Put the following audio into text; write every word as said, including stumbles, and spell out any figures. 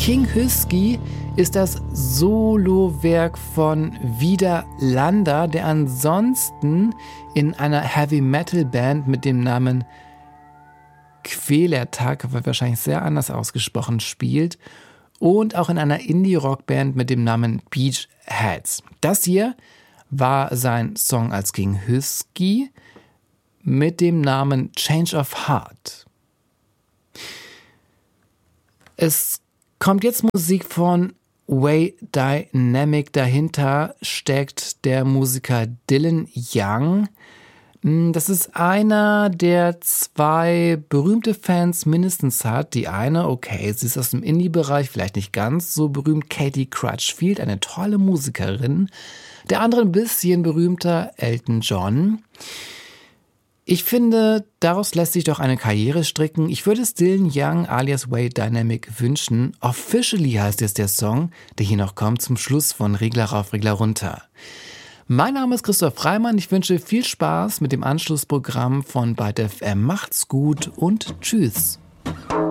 King Hüsky ist das Solowerk von Vida Landa, der ansonsten in einer Heavy-Metal-Band mit dem Namen Kvelertak, wahrscheinlich sehr anders ausgesprochen, spielt und auch in einer Indie-Rock-Band mit dem Namen Beachheads. Das hier war sein Song als King Hüsky mit dem Namen Change of Heart. Es kommt jetzt Musik von Way Dynamic. Dahinter steckt der Musiker Dylan Young. Das ist einer, der zwei berühmte Fans mindestens hat. Die eine, okay, sie ist aus dem Indie-Bereich, vielleicht nicht ganz so berühmt, Katie Crutchfield, eine tolle Musikerin. Der andere ein bisschen berühmter, Elton John. Ich finde, daraus lässt sich doch eine Karriere stricken. Ich würde es Dylan Young alias Way Dynamic wünschen. Officially heißt jetzt der Song, der hier noch kommt, zum Schluss von Regler rauf, Regler runter. Mein Name ist Christoph Freimann. Ich wünsche viel Spaß mit dem Anschlussprogramm von Byte F M. Macht's gut und tschüss.